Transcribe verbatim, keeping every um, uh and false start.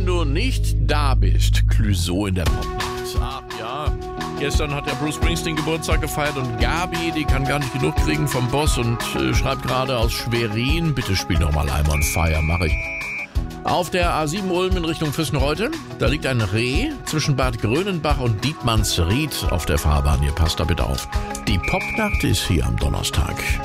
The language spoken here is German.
wenn du nicht da bist. Clouseau in der Popnacht. Ach ja, gestern hat der Bruce Springsteen Geburtstag gefeiert und Gabi, die kann gar nicht genug kriegen vom Boss und äh, schreibt gerade aus Schwerin, bitte spiel noch mal I'm on Fire, mach ich. Auf der A sieben Ulm in Richtung Füssenreute, da liegt ein Reh zwischen Bad Grönenbach und Dietmannsried auf der Fahrbahn. Ihr passt da bitte auf. Die Popnacht ist hier am Donnerstag.